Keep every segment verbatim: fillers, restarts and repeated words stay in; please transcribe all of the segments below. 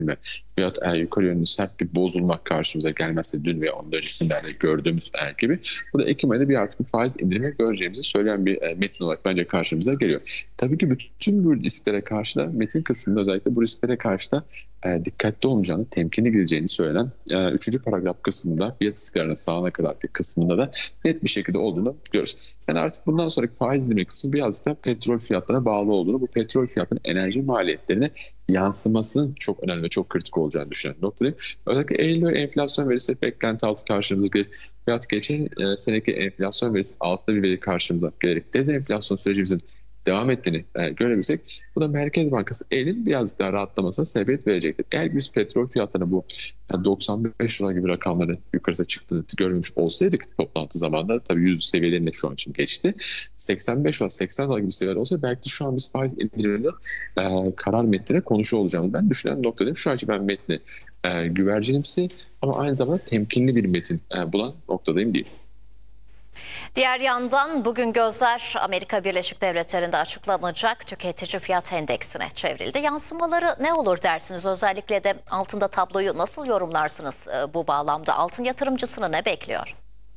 mi? Veyahut eğer yukarı yönlü sert bir bozulma karşımıza gelmezse dün ve ondan önceki günlerde gördüğümüz eğer gibi bu da Ekim ayında bir artık bir faiz indirimi göreceğimizi söyleyen bir e, metin olarak bence karşımıza geliyor. Tabii ki bütün bu risklere karşı da metin kısmında özellikle bu risklere karşı da e, dikkatli olacağını, temkinli gideceğini söylenen e, üçüncü paragraf kısmında fiyat istikrarına sağına kadar bir kısmında da net bir şekilde olduğunu görüyoruz. Yani artık bundan sonraki faiz indirimi kısmı birazcık da petrol fiyatlarına bağlı olduğunu, bu petrol fiyatının enerji maliyetlerine yansımasının çok önemli ve çok kritik olacağını düşünen noktadayım. Özellikle Eylül enflasyon verisi beklenti altı karşımıza gelir. Veyahut geçen e, seneki enflasyon verisi altıda bir veri karşımıza gelerek dezenflasyon sürecimizin devam ettiğini e, görebilsek bu da Merkez Bankası elin birazcık daha rahatlamasına sebebiyet verecektir. Eğer biz petrol fiyatlarına bu yani doksan beş dolar gibi rakamların yukarısına çıktığını görmemiş olsaydık toplantı zamanında tabii yüz seviyelerine şu an için geçti. seksen beş dolar seksen dolar gibi seviyeler olsa belki de şu an biz faiz indiriminde e, karar metnine konuşuyor olacağımızı ben düşünen noktadayım. Şu an için ben metni e, güvercinimsi ama aynı zamanda temkinli bir metin e, bulan noktadayım diyeyim. Diğer yandan bugün gözler Amerika Birleşik Devletleri'nde açıklanacak tüketici fiyat endeksine çevrildi. Yansımaları ne olur dersiniz? Özellikle de altında tabloyu nasıl yorumlarsınız bu bağlamda? Altın yatırımcısını ne bekliyor?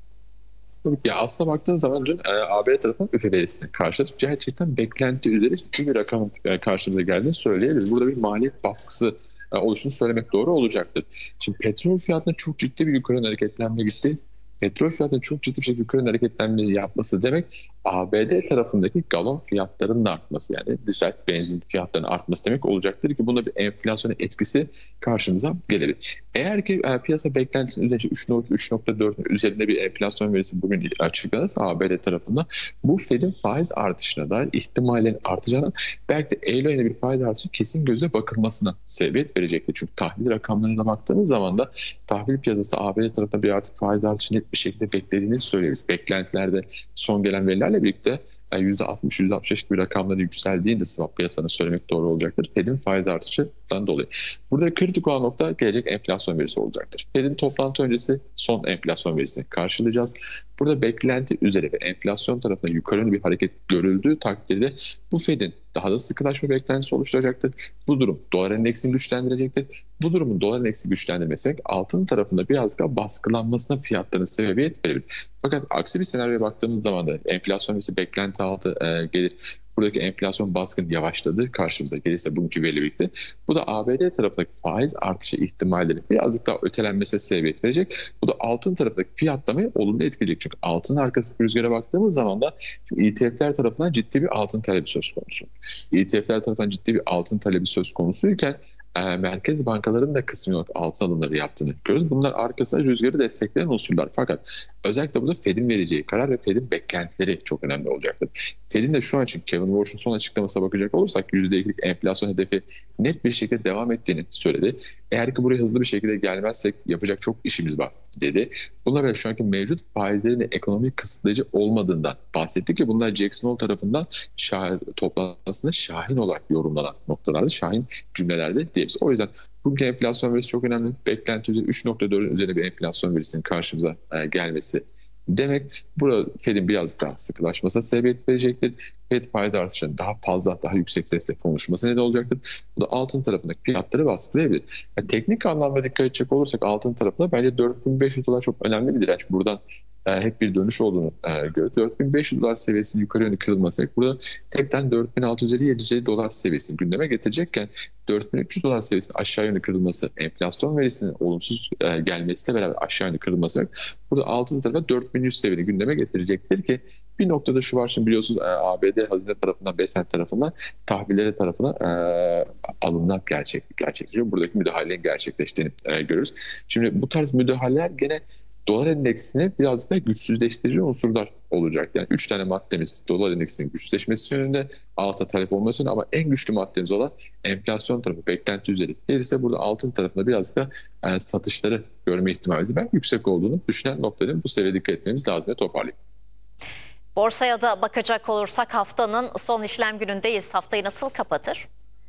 Ya aslına baktığın zaman dün e, A B D tarafından üfe verisini karşıladık. Gerçekten beklenti üzeri ciddi bir rakam e, karşımıza geldiğini söyleyebiliriz. Burada bir maliyet baskısı e, oluşunu söylemek doğru olacaktır. Şimdi petrol fiyatına çok ciddi bir yukarı hareketlenme gitti. Petrol fiyatının çok ciddi bir şekilde yukarı hareketlenme yapması demek A B D tarafındaki galon fiyatlarının artması, yani dizel benzin fiyatlarının artması demek olacaktır ki bunda bir enflasyon etkisi karşımıza gelebilir. Eğer ki e, piyasa beklentisinin üzerinde üç nokta dört üzerinde bir enflasyon verisi bugün açıklanırsa A B D tarafında bu Fed'in faiz artışına dair ihtimallerin artacağını, belki de Eylül ayında bir faiz artışı kesin göze bakılmasına sebebiyet verecektir. Çünkü tahvil rakamlarına baktığımız zaman da tahvil piyasası A B D tarafında bir artık faiz artışı net bir şekilde beklediğini söyleyebiliriz. Beklentilerde son gelen verilerle birlikte yüzde altmış yüzde altmış beş gibi rakamları yükseldiğini de swap piyasanın söylemek doğru olacaktır. Fed'in faiz artışından dolayı. Burada kritik olan nokta gelecek enflasyon verisi olacaktır. Fed'in toplantı öncesi son enflasyon verisini karşılayacağız. Burada beklenti üzeri ve enflasyon tarafında yukarı yönlü bir hareket görüldüğü takdirde bu Fed'in daha da sıkılaşma beklentisi oluşturacaktır. Bu durum dolar endeksini güçlendirecektir. Bu durumun dolar endeksi güçlendirmesi altın tarafında biraz daha baskılanmasına fiyatların sebebiyet verebilir. Fakat aksi bir senaryoya baktığımız zaman da enflasyon verisi beklenti altı e, gelir. Buradaki enflasyon baskın yavaşladı karşımıza gelirse bugünkü veriyle birlikte. Bu da A B D tarafındaki faiz artışı ihtimalleri birazcık daha ötelenmesine sebebiyet verecek. Bu da altın tarafındaki fiyatlamayı olumlu etkileyecek. Çünkü altın arkası rüzgara baktığımız zaman da E T F'ler tarafından ciddi bir altın talebi söz konusu. E T F'ler tarafından ciddi bir altın talebi söz konusuyken e, merkez bankalarının da kısmi olarak altın alımları yaptığını görüyoruz. Bunlar arkasında rüzgarı destekleyen unsurlar. Fakat özellikle burada Fed'in vereceği karar ve Fed'in beklentileri çok önemli olacaktır. Fed'in de şu an için Kevin Warsh'un son açıklamasına bakacak olursak yüzde ikilik enflasyon hedefi net bir şekilde devam ettiğini söyledi. Eğer ki buraya hızlı bir şekilde gelmezsek yapacak çok işimiz var dedi. Bununla beraber şu anki mevcut faizlerin ekonomik kısıtlayıcı olmadığından bahsetti ki bunlar Jackson Hole tarafından şah, toplantısında şahin olarak yorumlanan noktalarda, şahin cümlelerde diyebiliriz. O yüzden bugünkü enflasyon verisi çok önemli. Beklenti üzeri üç nokta dört'ün üzerine bir enflasyon verisinin karşımıza e, gelmesi demek burada Fed'in biraz daha sıkılaşmasına sebebiyet verecektir. Fed faiz artışının daha fazla, daha yüksek sesle konuşması neden olacaktır. Bu da altın tarafındaki fiyatları baskılayabilir. Yani teknik anlamda dikkat edecek olursak altın tarafında bence dört bin beş yüz dolar çok önemli bir direnç. Buradan e, hep bir dönüş olduğunu e, görüyoruz. dört bin beş yüz dolar seviyesinin yukarı yönlü kırılması burada tekten dört bin altı yüz elli yedi dolar seviyesini gündeme getirecekken dört bin üç yüz dolar seviyesinin aşağı yönlü kırılması, enflasyon verisinin olumsuz e, gelmesiyle beraber aşağı yönlü kırılması burada altın tarafında dört bin yüz seviyeni gündeme getirecektir ki bir noktada şu var, şimdi biliyorsunuz A B D hazine tarafından, Besen tarafından tahvilleri tarafına e, alımlar gerçek, gerçekleşiyor. Buradaki müdahalenin gerçekleştiğini e, görürüz. Şimdi bu tarz müdahaleler gene dolar endeksini biraz da güçsüzleştirici unsurlar olacak. Yani üç tane maddemiz dolar endeksinin güçsüzleşmesi yönünde, alta talep olması yönünde ama en güçlü maddemiz olan enflasyon tarafı, beklenti üzeri. Gelirse burada altın tarafında biraz da e, satışları görme ihtimalimiz ben yüksek olduğunu düşünen noktada bu seviyeye dikkat etmemiz lazım diye toparlayayım. Borsaya da bakacak olursak haftanın son işlem günündeyiz. Haftayı nasıl kapatır?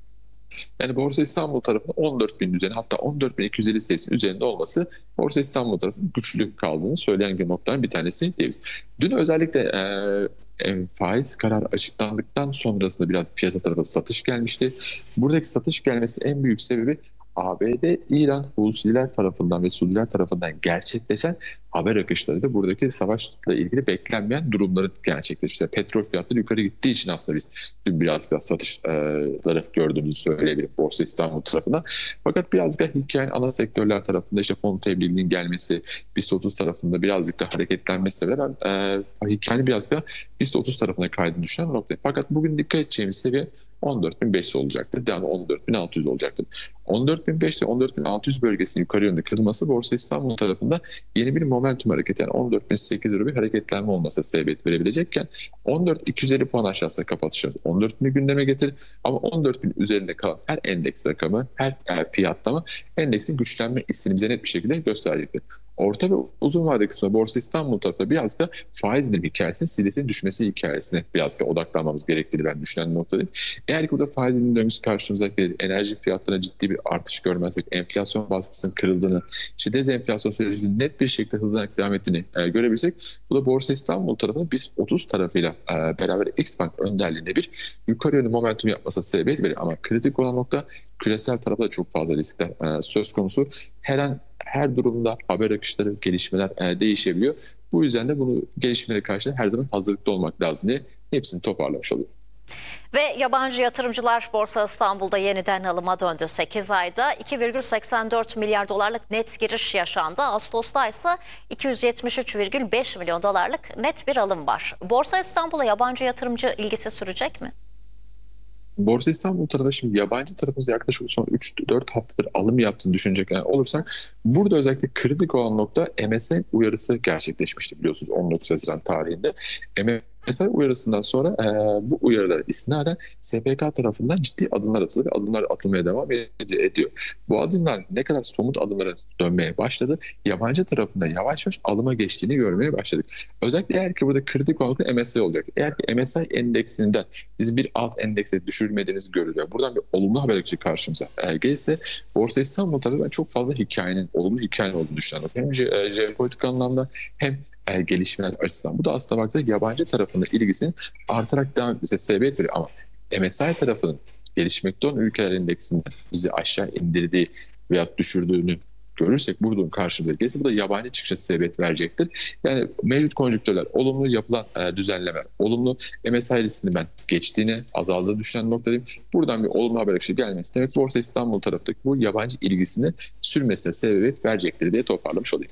Yani Borsa İstanbul tarafında on dört bin üzerine, hatta on dört bin iki yüz elli sayısının üzerinde olması Borsa İstanbul tarafının güçlü kaldığını söyleyen noktaların bir tanesi diyebiliriz. Dün özellikle e, e, faiz kararı açıklandıktan sonrasında biraz piyasa tarafına satış gelmişti. Buradaki satış gelmesi en büyük sebebi A B D, İran, Husiler tarafından ve Suudiler tarafından gerçekleşen haber akışları da buradaki savaşla ilgili beklenmeyen durumların gerçekleşmesi. Petrol fiyatları yukarı gittiği için aslında biz dün biraz daha satışları gördüğümüzü söyleyebilirim Borsa İstanbul tarafından. Fakat biraz da hikayenin ana sektörler tarafında işte fon tebliğinin gelmesi, BIST otuz tarafında birazcık da hareketlenmesi de ben e, hikayenin biraz da BIST otuz tarafına kaydını düşünen nokta. Fakat bugün dikkat edeceğimiz seviye on dört bin beş yüz olacaktır. Yani on dört bin altı yüz olacaktır. on dört bin beş yüz ile on dört bin altı yüz bölgesinin yukarı yönde kırılması Borsa İstanbul tarafında yeni bir momentum hareketi, yani on dört bin sekiz yüz bir hareketlenme olması sebebiyet verebilecekken on dört bin iki yüz elli puan aşağısına kapatışır. on dört bini gündeme getir ama on dört bin üzerinde kalan her endeks rakamı, her fiyatlama endeksin güçlenme isteğini bize net bir şekilde gösterecektir. Orta ve uzun vade kısmı Borsa İstanbul tarafında biraz da faiz indirimi hikayesinin, silesinin düşmesi hikayesine biraz da odaklanmamız gerektiğini ben düşünen noktadayım. Eğer ki burada faiz indirimi döngüsü karşımıza gelir, enerji fiyatlarına ciddi bir artış görmezsek, enflasyon baskısının kırıldığını, işte dezenflasyon sürecinin net bir şekilde hızlanarak devam ettiğini e, görebilirsek, bu da Borsa İstanbul tarafında BIST otuz tarafıyla e, beraber Xbank önderliğinde bir yukarı yönlü momentum yapmasına sebebiyet verir. Ama kritik olan nokta, küresel tarafta da çok fazla riskler e, söz konusu. Her an her durumda haber akışları, gelişmeler e, değişebiliyor. Bu yüzden de bunu gelişmelere karşı her zaman hazırlıklı olmak lazım diye hepsini toparlamış oluyor. Ve yabancı yatırımcılar Borsa İstanbul'da yeniden alıma döndü. sekiz ayda iki virgül seksen dört milyar dolarlık net giriş yaşandı. Ağustos'ta ise iki yüz yetmiş üç virgül beş milyon dolarlık net bir alım var. Borsa İstanbul'a yabancı yatırımcı ilgisi sürecek mi? Borsa İstanbul tarafında şimdi yabancı tarafımızda yaklaşık son üç dört haftadır alım yaptığını düşünecek olursak, burada özellikle kritik olan nokta M S C I uyarısı gerçekleşmişti biliyorsunuz on dokuz Haziran tarihinde. M S C I uyarısından sonra e, bu uyarılara istinaden S P K tarafından ciddi adımlar atıldı ve adımlar atılmaya devam ediyor. Bu adımlar ne kadar somut adımlara dönmeye başladı, yabancı tarafında yavaş yavaş alıma geçtiğini görmeye başladık. Özellikle eğer ki burada kritik olan nokta M S C I olacak. Eğer ki M S C I endeksinden biz bir alt endekse düşürmediğimiz görülüyor. Buradan bir olumlu haber akışı karşımıza e, gelirse, Borsa İstanbul tarafında çok fazla hikayenin, olumlu hikayenin olduğunu düşünüyorum. Hem je- jeopolitik anlamda hem e, gelişmeler açısından. Bu da aslında baksa yabancı tarafında ilgisinin artarak devam etmesine sebebiyet veriyor. Ama M S C I tarafının gelişmekte olan ülkeler endeksinden bizi aşağı indirdiği veya düşürdüğünü görürsek, buradan karşımıza gelirse, bu da yabancı çıkışa sebebiyet verecektir. Yani mevcut konjonktürler, olumlu yapılan e, düzenlemeler, olumlu M S C I riskini ben geçtiğini, azaldığını düşünen noktadayım. Buradan bir olumlu haber akışı gelmesi demek Borsa İstanbul taraftaki bu yabancı ilgisini sürmesine sebebiyet verecektir diye toparlamış olayım.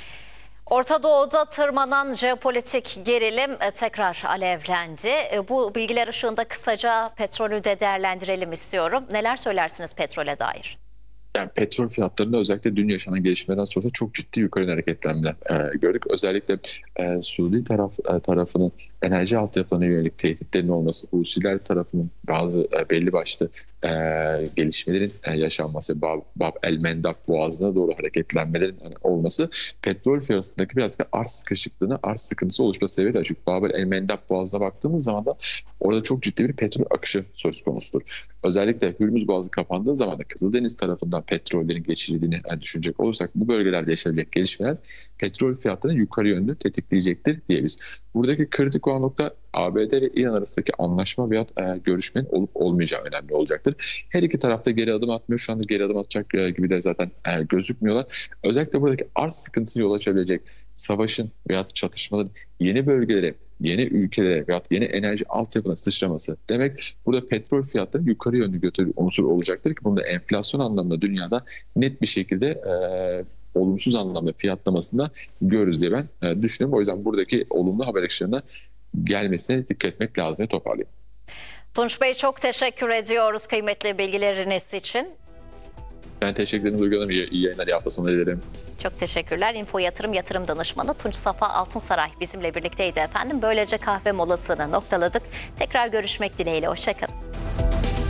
Orta Doğu'da tırmanan jeopolitik gerilim tekrar alevlendi. Bu bilgiler ışığında kısaca petrolü de değerlendirelim istiyorum. Neler söylersiniz petrole dair? Yani petrol fiyatlarında özellikle dün yaşanan gelişmelerden sonra çok ciddi yukarı hareketlenmeler e, gördük. Özellikle e, Suudi taraf e, tarafının enerji altyapılarına yönelik tehditlerin olması, Husiler tarafının bazı e, belli başlı e, gelişmelerin e, yaşanması, Bab, Bab el Mendab boğazına doğru hareketlenmelerin hani, olması, petrol fiyatındaki biraz da arz sıkışıklığına, arz sıkıntısı oluşma sebebiyet açık. Bab el Mendab boğazına baktığımız zaman da orada çok ciddi bir petrol akışı söz konusudur. Özellikle Hürmüz Boğazı kapandığı zaman da Kızıldeniz tarafından petrollerin geçirildiğini yani düşünecek olursak, bu bölgelerde yaşanabilecek gelişmeler petrol fiyatlarını yukarı yönlü tetikleyecektir diyebiliriz. Buradaki kritik olan nokta, A B D ve İran arasındaki anlaşma veya e, görüşmenin olup olmayacağı önemli olacaktır. Her iki tarafta geri adım atmıyor. Şu anda geri adım atacak e, gibi de zaten e, gözükmüyorlar. Özellikle buradaki arz sıkıntısına yol açabilecek savaşın veya çatışmaların yeni bölgelere, yeni ülkelere veya yeni enerji altyapına sıçraması demek, burada petrol fiyatları yukarı yönlü götürür unsur olacaktır ki bunu da enflasyon anlamında dünyada net bir şekilde e, olumsuz anlamda fiyatlamasında görürüz diye ben e, düşünüyorum. O yüzden buradaki olumlu haber akışlarına gelmesine dikkat etmek lazım diye toparlayayım. Tunç Bey, çok teşekkür ediyoruz kıymetli bilgileriniz için. Ben teşekkür ederim Duygu Hanım. İyi, iyi yayınlar, iyi hafta sonu dilerim. Çok teşekkürler. Info Yatırım Yatırım Danışmanı Tunç Safa Altunsaray bizimle birlikteydi efendim. Böylece kahve molasını noktaladık. Tekrar görüşmek dileğiyle. Hoşça kalın.